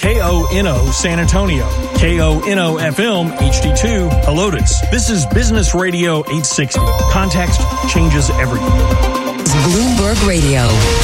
KONO San Antonio, KONO FM HD2 Helotes. This is Business Radio 860. Context changes everything. It's Bloomberg Radio.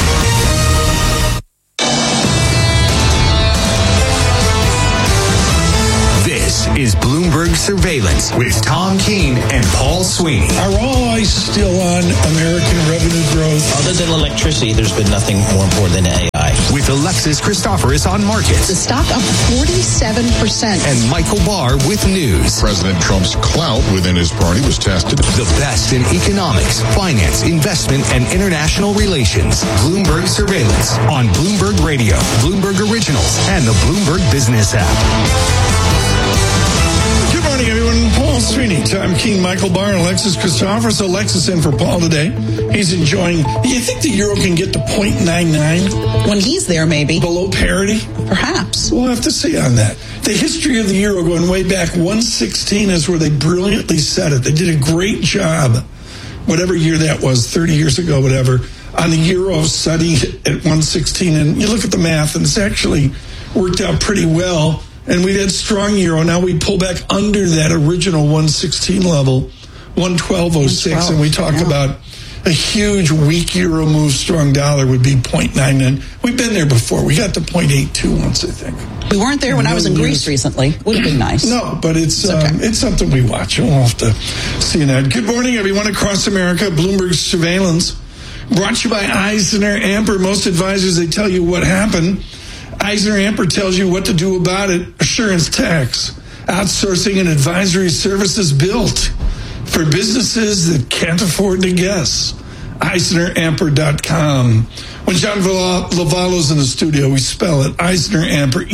This is Bloomberg Surveillance with Tom Keene and Paul Sweeney. Are all eyes still on American revenue growth? Other than electricity, there's been nothing more important than AI. With Alexis Christoforous on markets. The stock up 47%. And Michael Barr with news. President Trump's clout within his party was tested. The best in economics, finance, investment, and international relations. Bloomberg Surveillance on Bloomberg Radio, Bloomberg Originals, and the Bloomberg Business app. Good morning, everyone. Paul Sweeney, Tom Keene, Michael Barr, Alexis Christoforous. Alexis in for Paul today. He's enjoying. Do you think the euro can get to 0.99? When he's there, maybe. Below parity? Perhaps. We'll have to see on that. The history of the euro going way back, 116 is where they brilliantly said it. They did a great job, whatever year that was, 30 years ago, whatever, on the euro study at 116. And you look at the math, and it's actually worked out pretty well. And we had strong euro. Now we pull back under that original 116 level, 112.06, and we talk about a huge weak euro move, strong dollar would be 0.99. We've been there before. We got to 0.82 once, I think. We weren't there when I was in Greece recently. Would have been nice. No, but it's something we watch. We'll have to see that. Good morning, everyone across America. Bloomberg Surveillance brought to you by EisnerAmper. Most advisors, they tell you what happened. EisnerAmper tells you what to do about it. Assurance Tax, outsourcing and advisory services built for businesses that can't afford to guess. EisnerAmper.com. When John Lovallo's in the studio, we spell it EisnerAmper,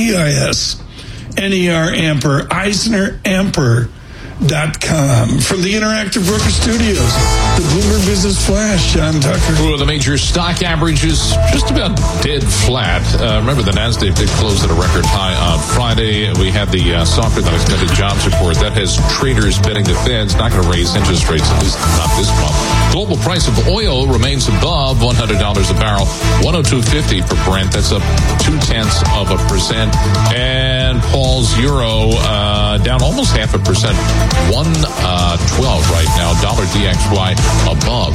EISNER Amper, EisnerAmper.com. From the Interactive Broker Studios, the Bloomberg Business Flash, John Tucker. Well, the major stock average is just about dead flat. Remember, the NASDAQ did close at a record high on Friday. We had the softer than expected jobs report. That has traders betting the Fed's not going to raise interest rates, at least not this month. Global price of oil remains above $100 a barrel, 102.50 for Brent. That's up 0.2%. And Paul's euro down almost 0.5%. 112 right now. Dollar DXY above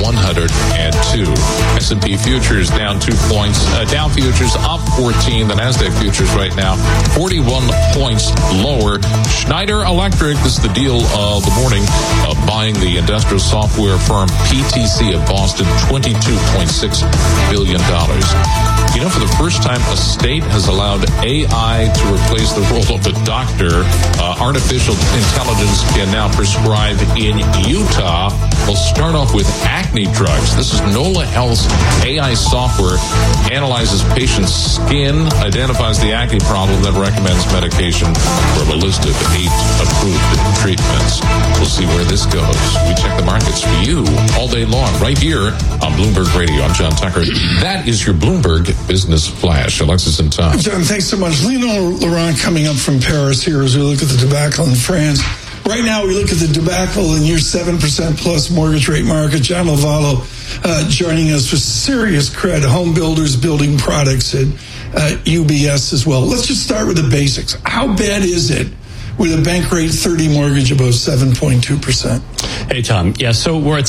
102. S&P futures down 2 points. Dow futures up 14. The NASDAQ futures right now 41 points lower. Schneider Electric, this is the deal of the morning, buying the industrial software firm PTC of Boston, $22.6 billion. You know, for the first time, a state has allowed AI to replace the role of a doctor. Artificial intelligence can now prescribe in Utah. We'll start off with acne drugs. This is NOLA Health's AI software. Analyzes patients' skin, identifies the acne problem, then recommends medication from a list of 8 approved treatments. We'll see where this goes. We check the markets for you all day long, right here on Bloomberg Radio. I'm John Tucker. That is your Bloomberg Business Flash. Alexis and Tom. John, thanks so much. Lino Laurent coming up from Paris here as we look at the debacle in France. Right now, we look at the debacle in your 7% plus mortgage rate market. John Lovallo joining us for serious credit, home builders building products at UBS as well. Let's just start with the basics. How bad is it with a bank rate 30 mortgage above 7.2%? Hey, Tom. Yeah, so we're at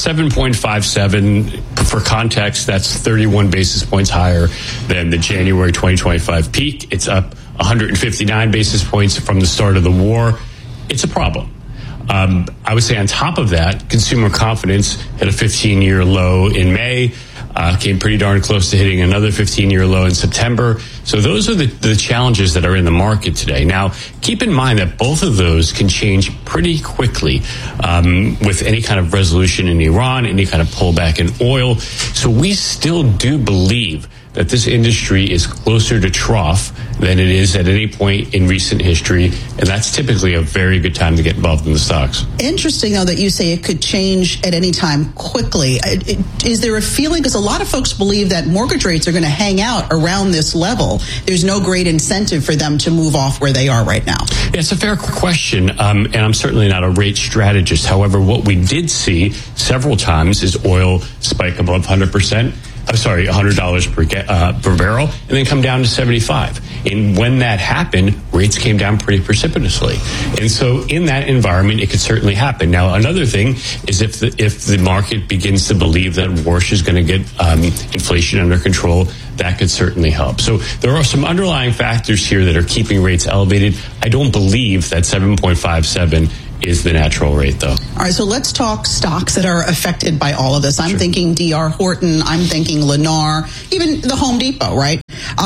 7.57. For context, that's 31 basis points higher than the January 2025 peak. It's up 159 basis points from the start of the war. It's a problem. I would say on top of that, consumer confidence hit a 15-year low in May, came pretty darn close to hitting another 15-year low in September. So those are the challenges that are in the market today. Now, keep in mind that both of those can change pretty quickly with any kind of resolution in Iran, any kind of pullback in oil. So we still do believe that this industry is closer to trough than it is at any point in recent history, and that's typically a very good time to get involved in the stocks. Interesting, though, that you say it could change at any time quickly. Is there a feeling, because a lot of folks believe that mortgage rates are going to hang out around this level. There's no great incentive for them to move off where they are right now. Yeah, it's a fair question, and I'm certainly not a rate strategist. However, what we did see several times is oil spike above 100%. $100 per barrel, and then come down to 75. And when that happened, rates came down pretty precipitously. And so in that environment, it could certainly happen. Now, another thing is if the market begins to believe that Warsh is going to get inflation under control, that could certainly help. So there are some underlying factors here that are keeping rates elevated. I don't believe that 7.57 is the natural rate, though. All right, so let's talk stocks that are affected by all of this. I'm thinking D.R. Horton, I'm thinking Lennar, even the Home Depot, right?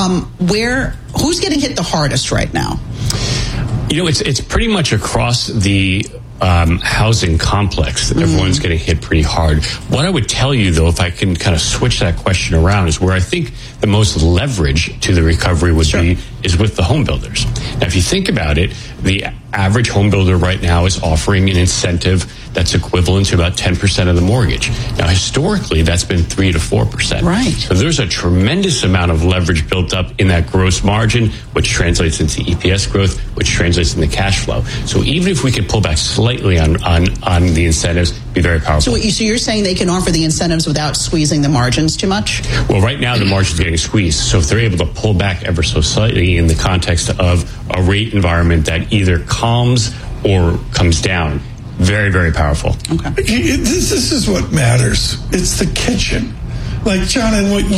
Who's getting hit the hardest right now? It's pretty much across the housing complex that everyone's getting hit pretty hard. What I would tell you, though, if I can kind of switch that question around, is where I think the most leverage to the recovery would be is with the home builders. Now, if you think about it, the average home builder right now is offering an incentive that's equivalent to about 10% of the mortgage. Now, historically, that's been 3 to 4%. Right. So there's a tremendous amount of leverage built up in that gross margin, which translates into EPS growth, which translates into cash flow. So even if we could pull back slightly on the incentives, it'd be very powerful. So you're saying they can offer the incentives without squeezing the margins too much? Well, right now the margin's getting squeezed. So if they're able to pull back ever so slightly in the context of a rate environment that either calms or comes down, very, very powerful. Okay. This is what matters. It's the kitchen. Like, John, and what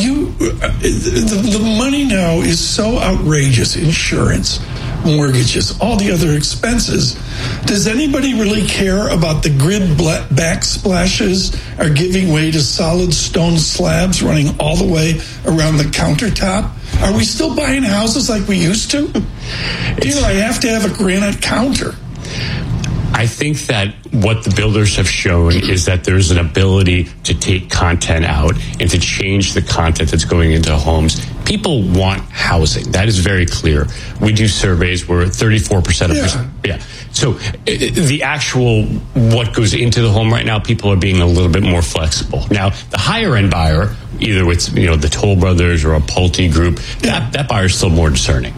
the money now is so outrageous. Insurance, mortgages, all the other expenses. Does anybody really care about the grid backsplashes are giving way to solid stone slabs running all the way around the countertop? Are we still buying houses like we used to? I have to have a granite counter. I think that what the builders have shown is that there's an ability to take content out and to change the content that's going into homes. People want housing. That is very clear. We do surveys where 34% of So the actual what goes into the home right now, people are being a little bit more flexible. Now, the higher end buyer, either with the Toll Brothers or a Pulte Group, that buyer is still more discerning.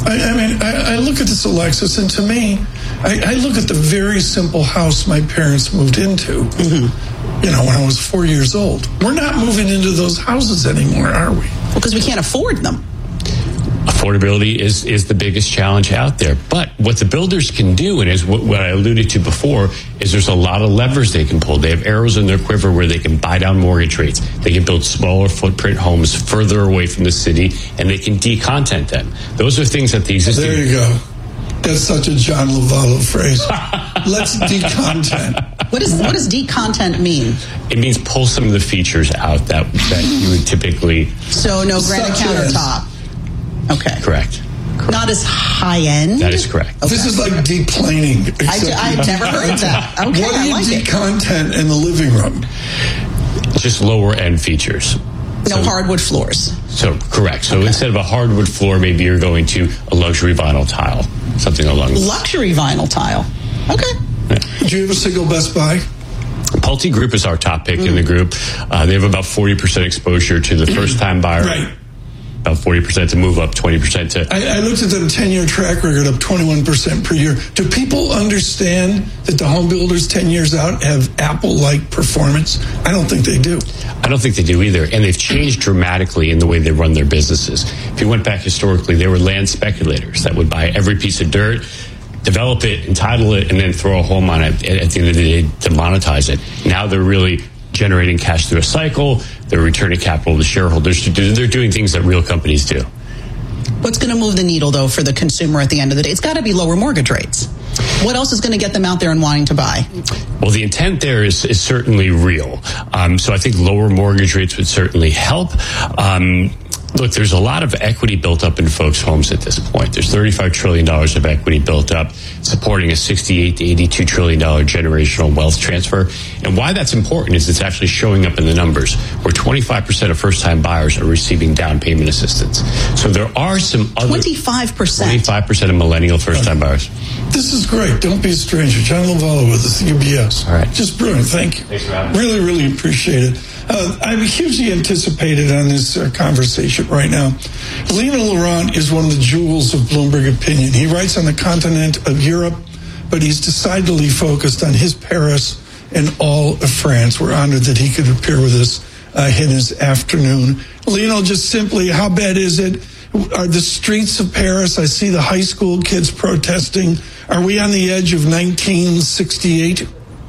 I look at this, Alexis, and to me, I look at the very simple house my parents moved into, when I was 4 years old. We're not moving into those houses anymore, are we? Well, because we can't afford them. Affordability is the biggest challenge out there. But what the builders can do, and is what I alluded to before, is there's a lot of levers they can pull. They have arrows in their quiver where they can buy down mortgage rates. They can build smaller footprint homes further away from the city, and they can decontent them. Those are things that the existing... There you go. That's such a John Lovallo phrase. Let's decontent. What does decontent mean? It means pull some of the features out that you would typically... So no granite countertop. Okay. Correct. Not as high end? That is correct. Okay. This is like deplaning. I've never heard that. Okay, what do you decontent in the living room? Just lower end features. No hardwood floors. So, correct. So instead of a hardwood floor, maybe you're going to a luxury vinyl tile. Something along those. Luxury vinyl tile. Okay. Yeah. Do you have a single Best Buy? Pulte Group is our top pick in the group. They have about 40% exposure to the first-time buyer. Right. About 40% to move up, 20% to... I looked at the 10-year track record up 21% per year. Do people understand that the home builders 10 years out have Apple-like performance? I don't think they do. I don't think they do either. And they've changed dramatically in the way they run their businesses. If you went back historically, they were land speculators that would buy every piece of dirt, develop it, entitle it, and then throw a home on it at the end of the day to monetize it. Now they're really generating cash through a cycle. They're returning capital to shareholders. They're doing things that real companies do. What's going to move the needle, though, for the consumer at the end of the day? It's got to be lower mortgage rates. What else is going to get them out there and wanting to buy? Well, the intent there is certainly real. So I think lower mortgage rates would certainly help. Look, there's a lot of equity built up in folks' homes at this point. There's $35 trillion of equity built up, supporting a $68 to $82 trillion generational wealth transfer. And why that's important is it's actually showing up in the numbers, where 25% of first-time buyers are receiving down payment assistance. So there are some other... 25%? 25% of millennial first-time buyers. This is great. Don't be a stranger. John Lovallo with us, UBS. All right. Just brilliant. Thank you. Thanks for having me. Really, really appreciate it. I'm hugely anticipated on this conversation right now. Lino Laurent is one of the jewels of Bloomberg Opinion. He writes on the continent of Europe, but he's decidedly focused on his Paris and all of France. We're honored that he could appear with us in his afternoon. Lionel, just simply, how bad is it? Are the streets of Paris, I see the high school kids protesting. Are we on the edge of 1968?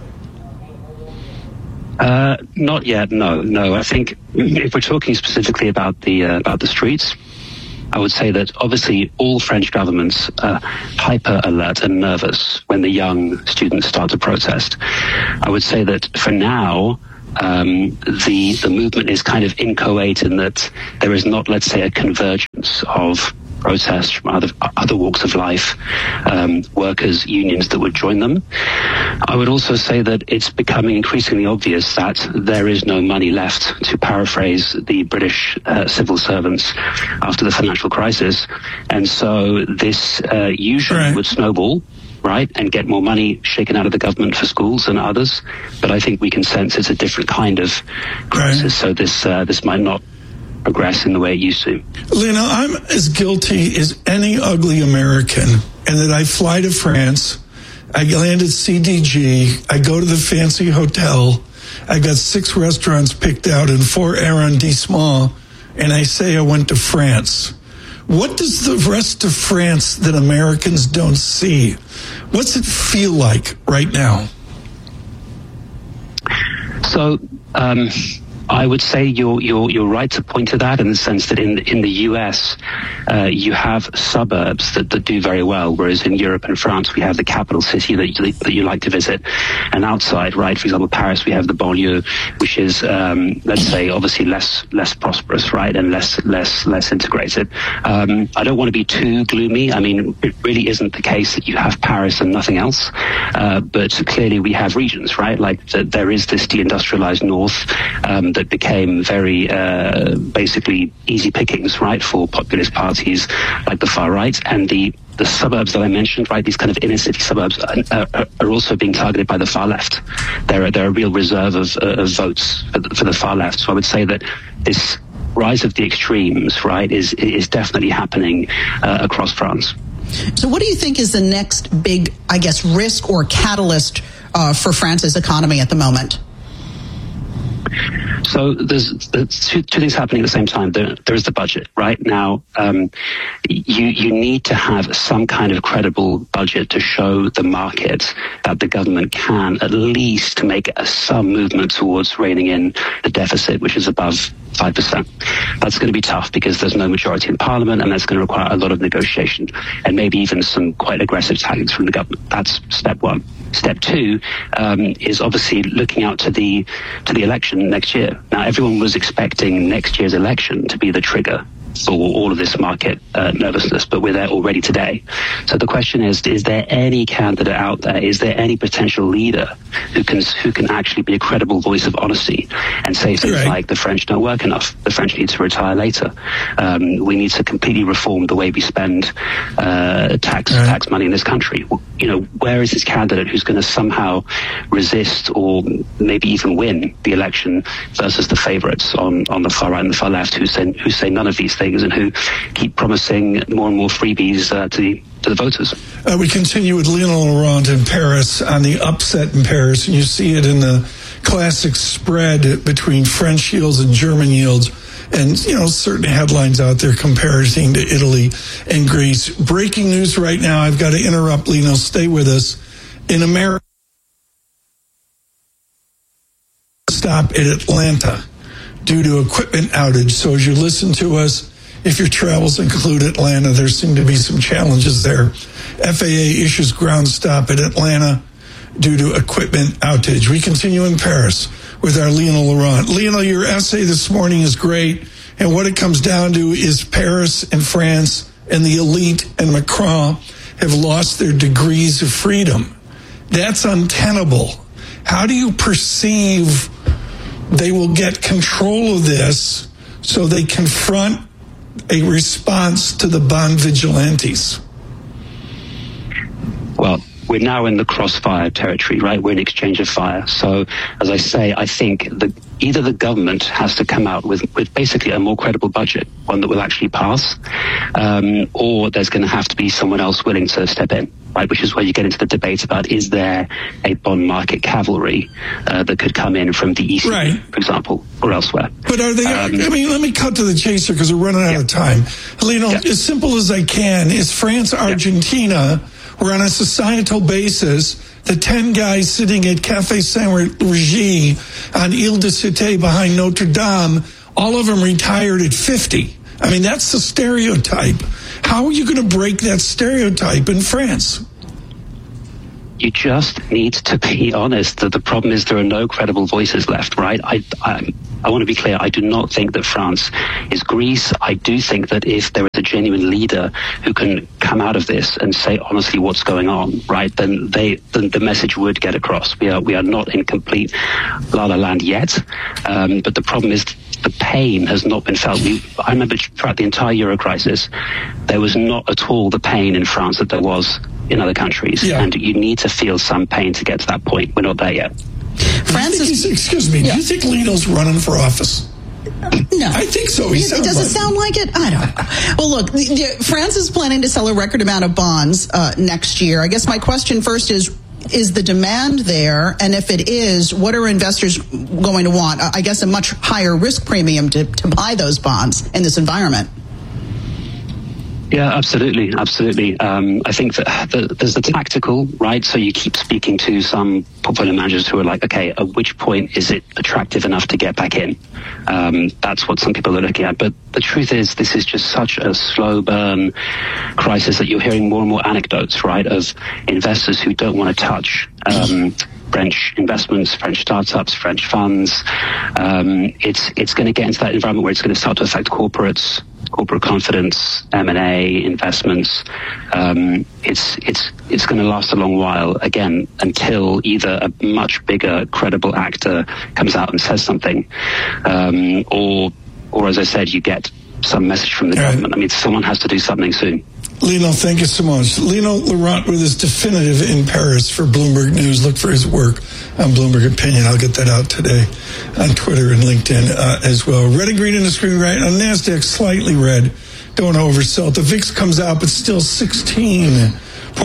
Not yet, no. I think if we're talking specifically about the streets, I would say that obviously all French governments are hyper alert and nervous when the young students start to protest. I would say that for now, the movement is kind of inchoate in that there is not, let's say, a convergence of protests from other walks of life, workers, unions that would join them. I would also say that it's becoming increasingly obvious that there is no money left, to paraphrase the British civil servants after the financial crisis. And so this usually would snowball, right, and get more money shaken out of the government for schools and others. But I think we can sense it's a different kind of crisis. So this might not progress in the way it used to. Lena, I'm as guilty as any ugly American in that I fly to France, I land at CDG, I go to the fancy hotel, I got 6 restaurants picked out and 4 arrondissements, and I say I went to France. What does the rest of France that Americans don't see? What's it feel like right now? So, I would say you're right to point to that in the sense that in the US, you have suburbs that do very well, whereas in Europe and France we have the capital city that you like to visit, and outside, right? For example, Paris, we have the banlieue, which is let's say obviously less prosperous, right, and less integrated. I don't want to be too gloomy. I mean, it really isn't the case that you have Paris and nothing else, but clearly we have regions, right? Like there is this deindustrialized north. That became very basically easy pickings, right, for populist parties like the far right, and the suburbs that I mentioned, right, these kind of inner city suburbs are also being targeted by the far left. They're a real reserve of votes for the far left. So I would say that this rise of the extremes, right, is definitely happening across France. So what do you think is the next big, I guess, risk or catalyst for France's economy at the moment? So there's two things happening at the same time. There is the budget, right? Now, you need to have some kind of credible budget to show the market that the government can at least make some movement towards reining in the deficit, which is above 5%. That's going to be tough because there's no majority in Parliament, and that's going to require a lot of negotiation and maybe even some quite aggressive tactics from the government. That's step one. Step two is obviously looking out to the election next year. Now, everyone was expecting next year's election to be the trigger for all of this market nervousness, but we're there already today. So the question is there any candidate out there? Is there any potential leader who can actually be a credible voice of honesty and say things like the French don't work enough, the French need to retire later, we need to completely reform the way we spend tax money in this country? You know, where is this candidate who's going to somehow resist or maybe even win the election versus the favorites on the far right and the far left who say none of these things and who keep promising more and more freebies to the voters? We continue with Lionel Laurent in Paris on the upset in Paris, and you see it in the classic spread between French yields and German yields, and certain headlines out there comparing to Italy and Greece. Breaking news right now. I've got to interrupt, Lionel. Stay with us. In America, stop at Atlanta due to equipment outage. So as you listen to us, if your travels include Atlanta, there seem to be some challenges there. FAA issues ground stop at Atlanta due to equipment outage. We continue in Paris with our Lionel Laurent. Lionel, your essay this morning is great, and what it comes down to is Paris and France and the elite and Macron have lost their degrees of freedom. That's untenable. How do you perceive they will get control of this so they confront a response to the Bond vigilantes? Well, we're now in the crossfire territory, right? We're in exchange of fire. So, as I say, I think either the government has to come out with basically a more credible budget, one that will actually pass, or there's going to have to be someone else willing to step in, right? Which is where you get into the debate about, is there a bond market cavalry that could come in from the ECB, right, for example, or elsewhere? But are they, let me cut to the chase here because we're running out of time. Lino, as simple as I can, is France, Argentina, where on a societal basis, the 10 guys sitting at Café Saint-Régy on Ile-de-Cité behind Notre Dame, all of them retired at 50. I mean, that's the stereotype. How are you going to break that stereotype in France? You just need to be honest that the problem is there are no credible voices left, right? I want to be clear. I do not think that France is Greece. I do think that if there is a genuine leader who can come out of this and say honestly what's going on, right, then the message would get across. We are not in complete la-la land yet, but the problem is the pain has not been felt. I remember throughout the entire Euro crisis, there was not at all the pain in France that there was in other countries, and you need to feel some pain to get to that point. We're not there yet. Francis, excuse me, do you think Lino's running for office? No. I think so. Does it sound like it? I don't know. Well, look, France is planning to sell a record amount of bonds next year. I guess my question first is the demand there? And if it is, what are investors going to want? I guess a much higher risk premium to buy those bonds in this environment. Yeah, absolutely. I think that there's the tactical, right? So you keep speaking to some portfolio managers who are like, okay, at which point is it attractive enough to get back in? That's what some people are looking at. But the truth is, this is just such a slow burn crisis that you're hearing more and more anecdotes, right, of investors who don't want to touch French investments, French startups, French funds. It's going to get into that environment where it's going to start to affect corporate confidence, M&A, investments. It's going to last a long while, again, until either a much bigger, credible actor comes out and says something, or as I said, you get some message from the government. I mean, someone has to do something soon. Lino, thank you so much. Lino Laurent with his Definitive in Paris for Bloomberg News. Look for his work on Bloomberg Opinion. I'll get that out today on Twitter and LinkedIn as well. Red and green in the screen right on NASDAQ, slightly red. Don't oversell it. The VIX comes out, but still 16.11.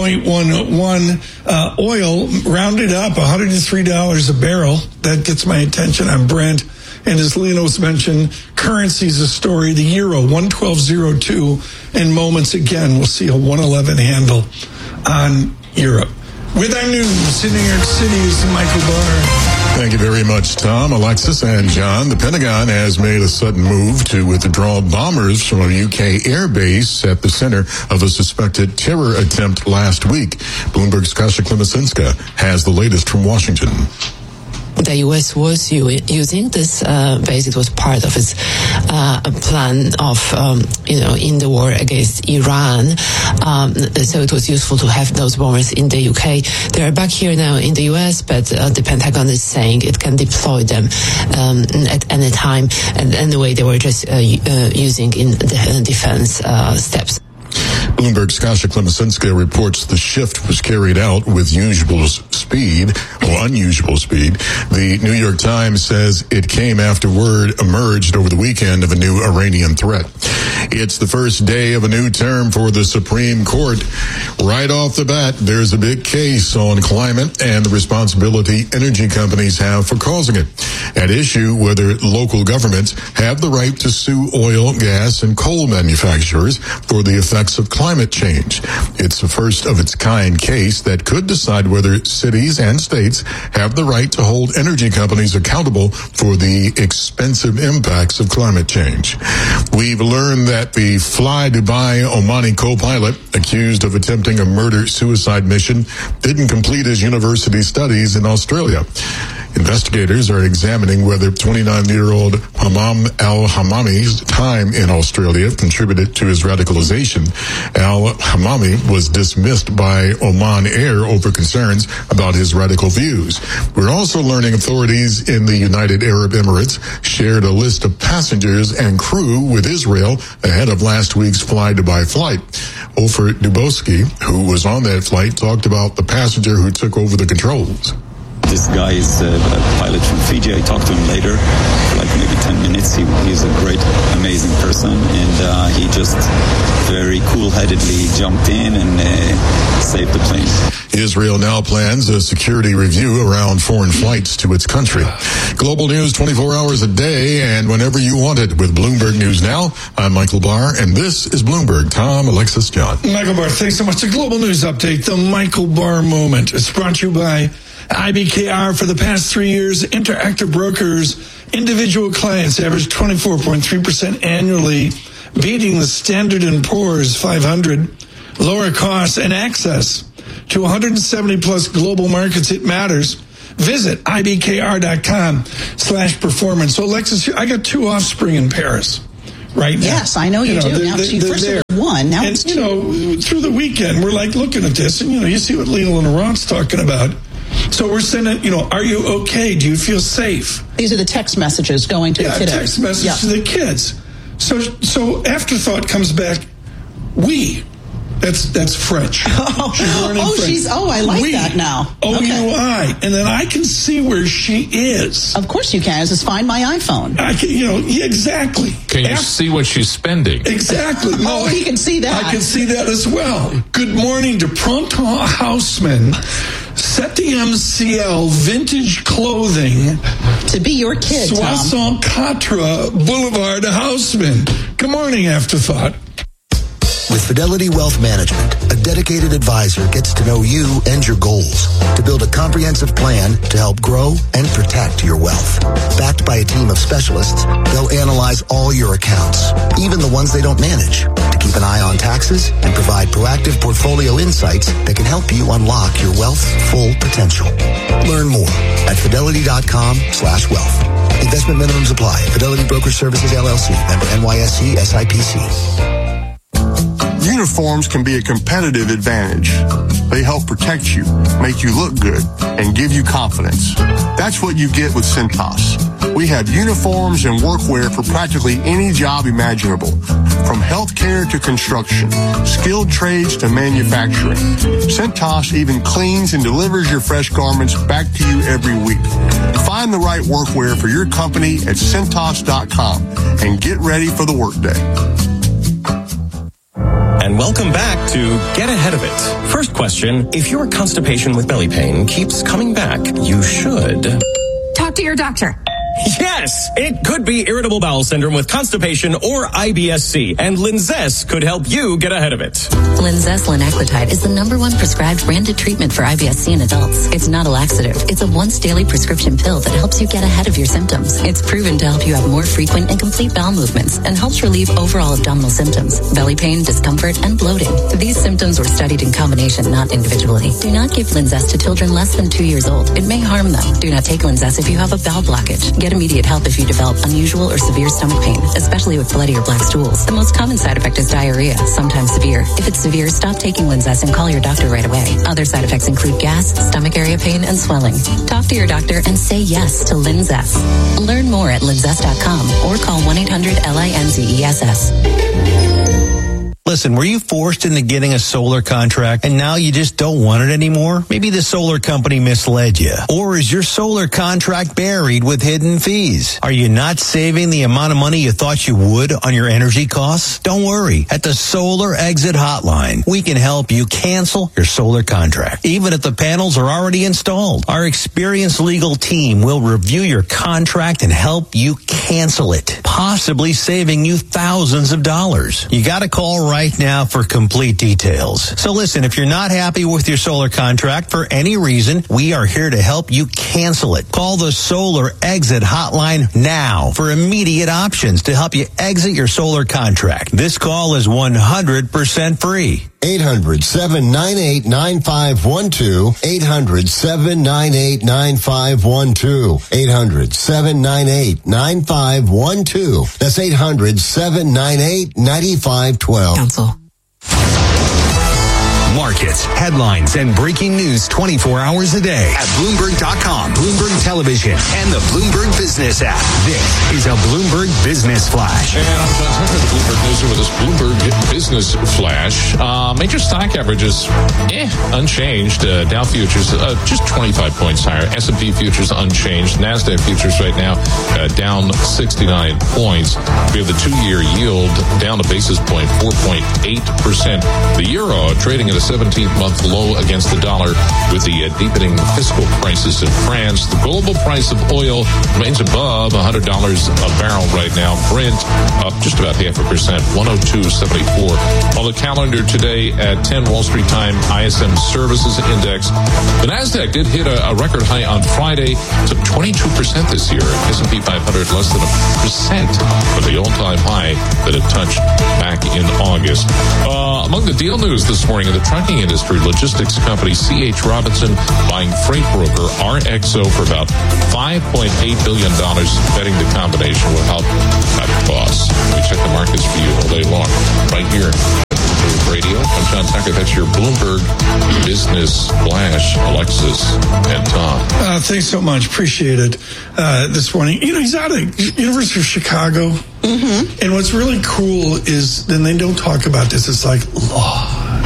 Oil rounded up $103 a barrel. That gets my attention on Brent. And as Lino's mentioned, currency's a story. The euro, 112.02. In moments again, we'll see a 111 handle on Europe. With our news in New York City is Michael Barr. Thank you very much, Tom, Alexis, and John. The Pentagon has made a sudden move to withdraw bombers from a UK air base at the center of a suspected terror attempt last week. Bloomberg's Kasia Klimasinska has the latest from Washington. The U.S. was using this base. It was part of its plan of, in the war against Iran. So it was useful to have those bombers in the U.K. They are back here now in the U.S., but the Pentagon is saying it can deploy them at any time. And anyway, they were just using in the defense steps. Bloomberg's Kasia Klimasinska reports the shift was carried out with unusual speed. The New York Times says it came after word emerged over the weekend of a new Iranian threat. It's the first day of a new term for the Supreme Court. Right off the bat, there's a big case on climate and the responsibility energy companies have for causing it. At issue, whether local governments have the right to sue oil, gas, and coal manufacturers for the effects of climate change. It's the first of its kind case that could decide whether cities and states have the right to hold energy companies accountable for the expensive impacts of climate change. We've learned that the Fly Dubai Omani co-pilot accused of attempting a murder-suicide mission didn't complete his university studies in Australia. Investigators are examining whether 29-year-old Hammam al-Hammami's time in Australia contributed to his radicalization. Al-Hammami was dismissed by Oman Air over concerns about his radical views. We're also learning authorities in the United Arab Emirates shared a list of passengers and crew with Israel ahead of last week's Fly Dubai flight. Ofer Dubowski, who was on that flight, talked about the passenger who took over the controls. This guy is a pilot from Fiji. I talked to him later for like maybe 10 minutes. He's a great, amazing person, and he just very cool-headedly jumped in and saved the plane. Israel now plans a security review around foreign flights to its country. Global news 24 hours a day and whenever you want it with Bloomberg News Now. I'm Michael Barr, and this is Bloomberg. Tom, Alexis, John. Michael Barr, thanks so much. The Global News Update, the Michael Barr Moment. It's brought to you by IBKR. For the past 3 years, Interactive Brokers, individual clients averaged 24.3% annually, beating the Standard & Poor's 500. Lower costs and access to 170 plus global markets. It matters. Visit ibkr.com/performance. So, Alexis, I got 2 offspring in Paris right now. Yes, I know you do. Now, first it was 1. Now it's 2. Through the weekend, we're like looking at this, and, you see what Leland Laurent's talking about. So we're sending, are you okay? Do you feel safe? These are the text messages going to the kiddos. Text messages to the kids. So afterthought comes back, we. That's French. I like that now. OUI. And then I can see where she is. Of course you can. Just find my iPhone. I can, exactly. Can you see what she's spending? Exactly. No, he can see that. I can see that as well. Good morning to Printemps Houseman. Set the MCL vintage clothing. To be your kid, Soissons Quatre Boulevard Houseman. Good morning, Afterthought. With Fidelity Wealth Management, a dedicated advisor gets to know you and your goals to build a comprehensive plan to help grow and protect your wealth. Backed by a team of specialists, they'll analyze all your accounts, even the ones they don't manage, to keep an eye on taxes and provide proactive portfolio insights that can help you unlock your wealth's full potential. Learn more at fidelity.com/wealth. Investment minimums apply. Fidelity Broker Services, LLC. Member NYSE, SIPC. Uniforms can be a competitive advantage. They help protect you, make you look good, and give you confidence. That's what you get with Cintas. We have uniforms and workwear for practically any job imaginable, from healthcare to construction, skilled trades to manufacturing. Cintas even cleans and delivers your fresh garments back to you every week. Find the right workwear for your company at Cintas.com and get ready for the workday. And welcome back to Get Ahead of It. First question, if your constipation with belly pain keeps coming back, you should talk to your doctor. Yes, it could be irritable bowel syndrome with constipation or IBS-C, and Linzess could help you get ahead of it. Linzess linaclotide is the #1 prescribed branded treatment for IBS-C in adults. It's not a laxative. It's a once-daily prescription pill that helps you get ahead of your symptoms. It's proven to help you have more frequent and complete bowel movements and helps relieve overall abdominal symptoms, belly pain, discomfort, and bloating. These symptoms were studied in combination, not individually. Do not give Linzess to children less than 2 years old. It may harm them. Do not take Linzess if you have a bowel blockage. Get immediate help if you develop unusual or severe stomach pain, especially with bloody or black stools. The most common side effect is diarrhea, sometimes severe. If it's severe, stop taking Linzess and call your doctor right away. Other side effects include gas, stomach area pain, and swelling. Talk to your doctor and say yes to Linzess. Learn more at linzess.com or call 1-800-LINZESS. Listen, were you forced into getting a solar contract and now you just don't want it anymore? Maybe the solar company misled you. Or is your solar contract buried with hidden fees? Are you not saving the amount of money you thought you would on your energy costs? Don't worry. At the Solar Exit Hotline, we can help you cancel your solar contract, even if the panels are already installed. Our experienced legal team will review your contract and help you cancel it, possibly saving you thousands of dollars. You got to call right now for complete details. So listen, if you're not happy with your solar contract for any reason, we are here to help you cancel it. Call the Solar Exit Hotline now for immediate options to help you exit your solar contract. This call is 100% free. 800-798-9512. 800-798-9512. 800-798-9512. That's 800-798-9512. Counsel. Mark markets, headlines, and breaking news 24 hours a day at Bloomberg.com, Bloomberg Television, and the Bloomberg Business app. This is a Bloomberg Business Flash. And I'm John Tucker, the Bloomberg Newsroom with this Bloomberg Business Flash. Major stock averages, unchanged. Dow futures just 25 points higher. S&P futures unchanged. NASDAQ futures right now down 69 points. We have the 2-year yield down a basis point, 4.8%. The euro trading at a 17-month low against the dollar with the deepening fiscal crisis in France. The global price of oil remains above $100 a barrel right now. Brent up just about 0.5%, 102.74. On the calendar today at 10 Wall Street time, ISM Services Index. The NASDAQ did hit a record high on Friday. It's up 22% this year. S&P 500 less than 1% for the all-time high that it touched back in August. Among the deal news this morning in the trucking industry, logistics company C.H. Robinson buying freight broker RXO for about $5.8 billion, betting the combination will help cut costs. We check the markets for you all day long, right here. Radio. I'm John Tucker. That's your Bloomberg Business Flash, Alexis and Tom. Thanks so much. Appreciate it this morning. You know, he's out of University of Chicago. Mm-hmm. And what's really cool is, then they don't talk about this, it's like law,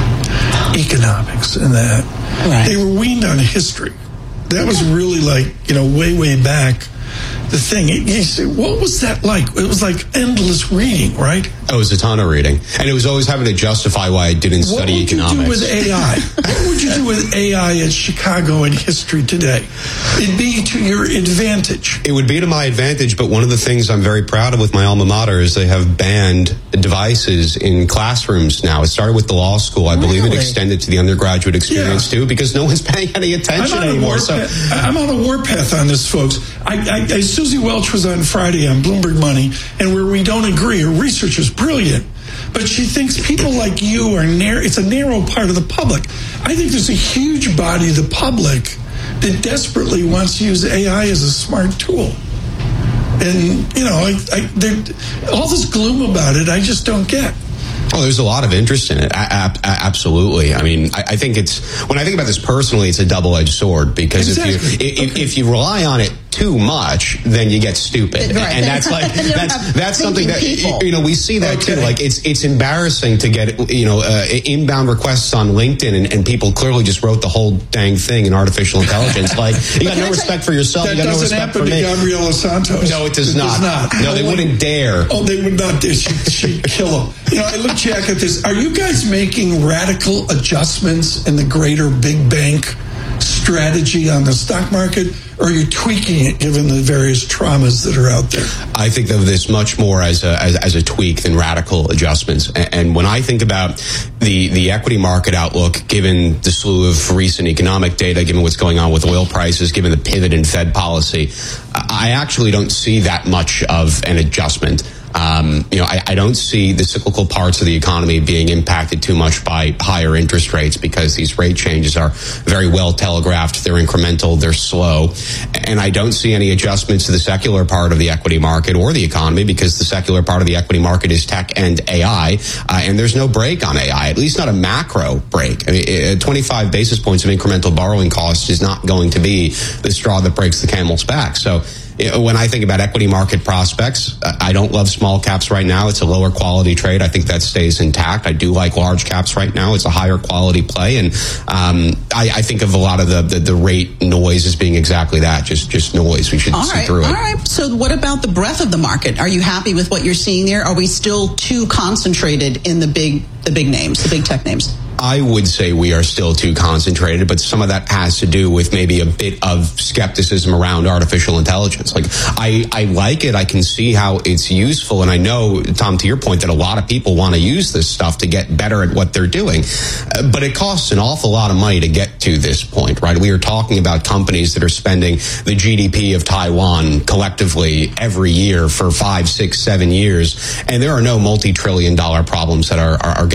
economics, and that. Right. They were weaned on history. That was really like, way back. The thing, you say, what was that like? It was like endless reading, right? It was a ton of reading. And it was always having to justify why I didn't study economics. What would you do with AI? What would you do with AI at Chicago and history today? It'd be to your advantage. It would be to my advantage, but one of the things I'm very proud of with my alma mater is they have banned devices in classrooms now. It started with the law school. I believe it extended to the undergraduate experience too, because no one's paying any attention anymore. I'm on a warpath on this, folks. Susie Welch was on Friday on Bloomberg Money, and where we don't agree, her research is brilliant, but she thinks people like you are it's a narrow part of the public. I think there's a huge body of the public that desperately wants to use AI as a smart tool. And, all this gloom about it, I just don't get. Oh, there's a lot of interest in it. Absolutely. I mean, I think when I think about this personally, it's a double-edged sword, because if you rely on it too much, then you get stupid. Right. And that's something that we see that too. Like it's embarrassing to get inbound requests on LinkedIn, and people clearly just wrote the whole dang thing in artificial intelligence. Like, you got no respect for yourself, you got no respect for me. That doesn't happen to Gabriela Santos. No, it does not. No, they wouldn't dare. Oh, they would not dare. She'd kill him. I look back at this. Are you guys making radical adjustments in the greater big bank strategy on the stock market, or are you tweaking it given the various traumas that are out there? I think of this much more as a tweak than radical adjustments. And when I think about the equity market outlook, given the slew of recent economic data, given what's going on with oil prices, given the pivot in Fed policy, I actually don't see that much of an adjustment. I don't see the cyclical parts of the economy being impacted too much by higher interest rates, because these rate changes are very well telegraphed. They're incremental. They're slow. And I don't see any adjustments to the secular part of the equity market or the economy, because the secular part of the equity market is tech and AI. And there's no break on AI, at least not a macro break. I mean, 25 basis points of incremental borrowing costs is not going to be the straw that breaks the camel's back. So, when I think about equity market prospects, I don't love small caps right now. It's a lower quality trade. I think that stays intact. I do like large caps right now. It's a higher quality play. And I think of a lot of the rate noise as being exactly that, just noise. We should see through it. All right. So what about the breadth of the market? Are you happy with what you're seeing there? Are we still too concentrated in the big names, the big tech names? I would say we are still too concentrated, but some of that has to do with maybe a bit of skepticism around artificial intelligence. Like, I like it. I can see how it's useful. And I know, Tom, to your point, that a lot of people want to use this stuff to get better at what they're doing. But it costs an awful lot of money to get to this point, right? We are talking about companies that are spending the GDP of Taiwan collectively every year for 5, 6, 7 years. And there are no multi-trillion-dollar problems that are getting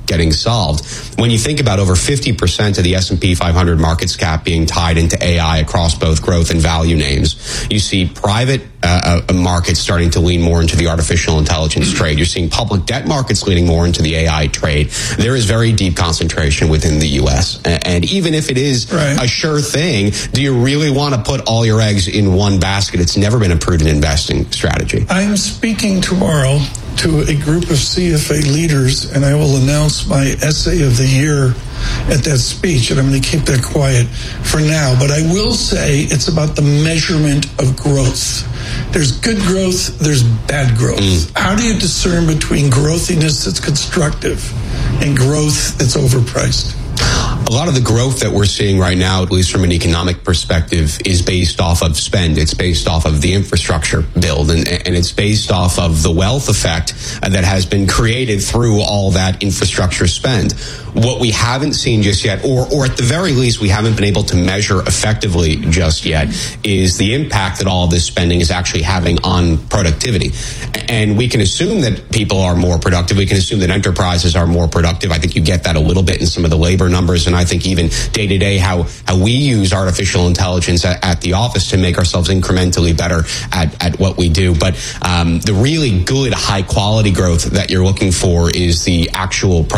getting solved. When you think about over 50% of the S&P 500 market cap being tied into AI across both growth and value names, you see private markets starting to lean more into the artificial intelligence trade. You're seeing public debt markets leaning more into the AI trade. There is very deep concentration within the U.S. And even if it is a sure thing, do you really want to put all your eggs in one basket? It's never been a prudent investing strategy. I'm speaking tomorrow to a group of CFA leaders, and I will announce my essay of the year at that speech, and I'm going to keep that quiet for now. But I will say it's about the measurement of growth. There's good growth, there's bad growth. How do you discern between growthiness that's constructive and growth that's overpriced? A lot of the growth that we're seeing right now, at least from an economic perspective, is based off of spend. It's based off of the infrastructure build, and it's based off of the wealth effect that has been created through all that infrastructure spend. What we haven't seen just yet, or at the very least we haven't been able to measure effectively just yet, is the impact that all of this spending is actually having on productivity. And we can assume that people are more productive. We can assume that enterprises are more productive. I think you get that a little bit in some of the labor numbers, and I think even day to day how we use artificial intelligence at the office to make ourselves incrementally better at what we do. But the really good high quality growth that you're looking for is the actual